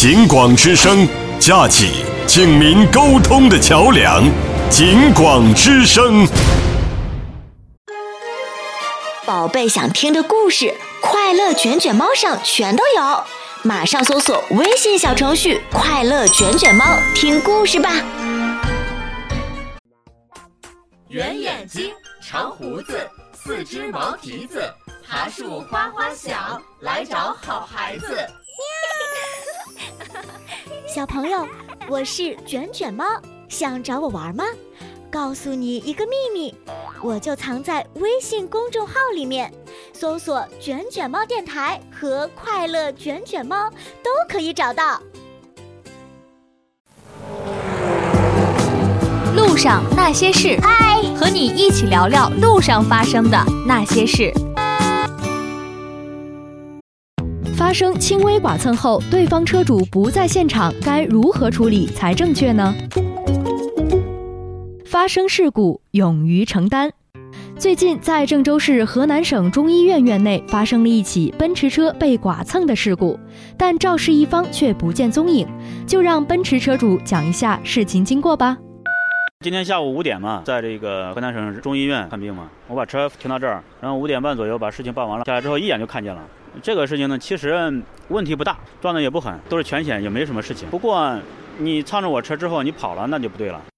警广之声，架起警民沟通的桥梁。警广之声， 宝贝想听的故事，快乐卷卷猫上全都有，马上搜索微信小程序“快乐卷卷猫”，听故事吧。 圆眼睛，长胡子，四只毛蹄子，爬树哗哗响，来找好孩子。 小朋友，我是卷卷猫，想找我玩吗？告诉你一个秘密，我就藏在微信公众号里面，搜索“卷卷猫电台”和“快乐卷卷猫”都可以找到。 路上那些事， 嗨， 和你一起聊聊路上发生的那些事。发生轻微剐蹭后，对方车主不在现场，该如何处理才正确呢？发生事故，勇于承担。最近，在郑州市河南省中医院院内发生了一起奔驰车被剐蹭的事故，但肇事一方却不见踪影。就让奔驰车主讲一下事情经过吧。 今天下午5点嘛，在这个河南省中医院看病嘛，我把车停到这儿，然后5点半左右把事情办完了，下来之后一眼就看见了。这个事情呢，其实问题不大，撞得也不狠，都是全险，也没什么事情。不过你蹭着我车之后你跑了，那就不对了。